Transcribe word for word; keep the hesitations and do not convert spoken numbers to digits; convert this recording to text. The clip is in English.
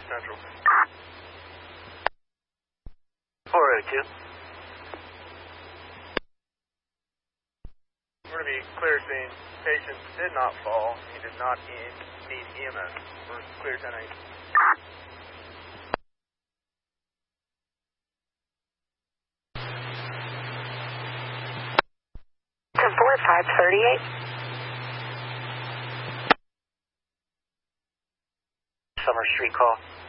Central. four oh two. We're going to be clear saying patient did not fall. He did not need, need E M S. We're clear ten eight. ten four five thirty-eight. Summer Street call.